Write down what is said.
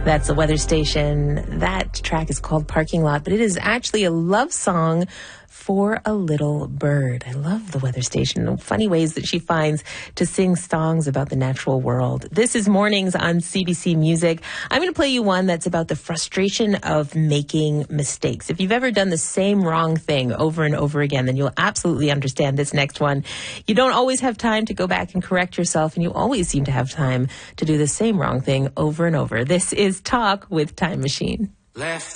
That's the weather station. That track is called Parking Lot, but it is actually a love song for a little bird. I love the weather station. The funny ways that she finds to sing songs about the natural world. This is Mornings on CBC Music. I'm going to play you one that's about the frustration of making mistakes. If you've ever done the same wrong thing over and over again, then you'll absolutely understand this next one. You don't always have time to go back and correct yourself, and you always seem to have time to do the same wrong thing over and over. This is Talk with Time Machine. Left